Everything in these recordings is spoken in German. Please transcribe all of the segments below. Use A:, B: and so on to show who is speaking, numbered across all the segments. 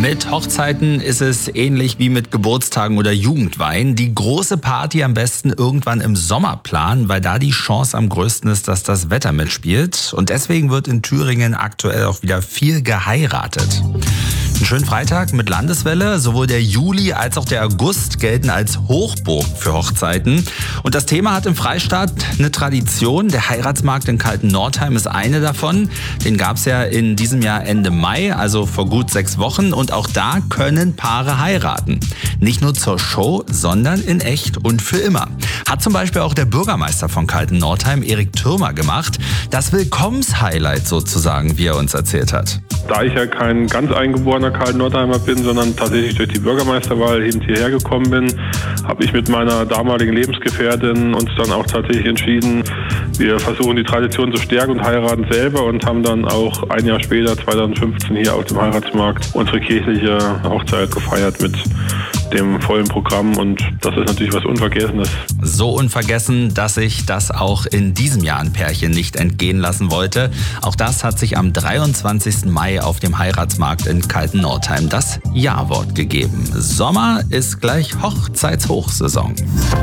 A: Mit Hochzeiten ist es ähnlich wie mit Geburtstagen oder Jugendweihen. Die große Party am besten irgendwann im Sommer planen, weil da die Chance am größten ist, dass das Wetter mitspielt. Und deswegen wird in Thüringen aktuell auch wieder viel geheiratet. Einen schönen Freitag mit Landeswelle. Sowohl der Juli als auch der August gelten als Hochburg für Hochzeiten. Und das Thema hat im Freistaat eine Tradition. Der Heiratsmarkt in Kaltennordheim ist eine davon. Den gab es ja in diesem Jahr Ende Mai, also vor gut 6 Wochen. Und auch da können Paare heiraten. Nicht nur zur Show, sondern in echt und für immer. Hat zum Beispiel auch der Bürgermeister von Kaltennordheim, Erik Thürmer, gemacht. Das Willkommenshighlight sozusagen, wie er uns erzählt hat.
B: Da ich ja kein ganz eingeborener Kaltennordheimer bin, sondern tatsächlich durch die Bürgermeisterwahl eben hierher gekommen bin, habe ich mit meiner damaligen Lebensgefährtin uns dann auch tatsächlich entschieden, wir versuchen die Tradition zu stärken und heiraten selber und haben dann auch ein Jahr später, 2015, hier auf dem Heiratsmarkt unsere kirchliche Hochzeit gefeiert mit dem vollen Programm, und das ist natürlich was Unvergessenes.
A: So unvergessen, dass sich das auch in diesem Jahr ein Pärchen nicht entgehen lassen wollte. Auch das hat sich am 23. Mai auf dem Heiratsmarkt in Kaltennordheim das Ja-Wort gegeben. Sommer ist gleich Hochzeitshochsaison.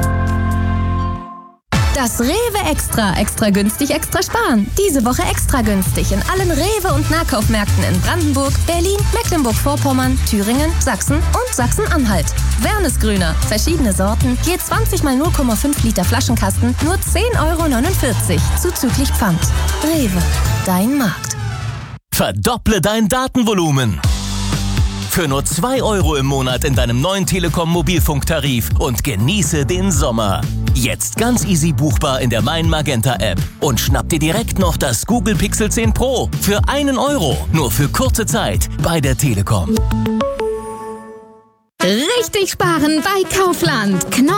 C: Das Rewe Extra. Extra günstig, extra sparen. Diese Woche extra günstig in allen Rewe- und Nahkaufmärkten in Brandenburg, Berlin, Mecklenburg-Vorpommern, Thüringen, Sachsen und Sachsen-Anhalt. Wernesgrüner. Verschiedene Sorten. Je 20 mal 0,5 Liter Flaschenkasten. Nur 10,49 € zuzüglich Pfand. Rewe. Dein Markt.
D: Verdopple dein Datenvolumen. Für nur 2 € im Monat in deinem neuen Telekom-Mobilfunktarif und genieße den Sommer. Jetzt ganz easy buchbar in der Mein Magenta App. Und schnapp dir direkt noch das Google Pixel 10 Pro für 1 €. Nur für kurze Zeit bei der Telekom.
E: Richtig sparen bei Kaufland.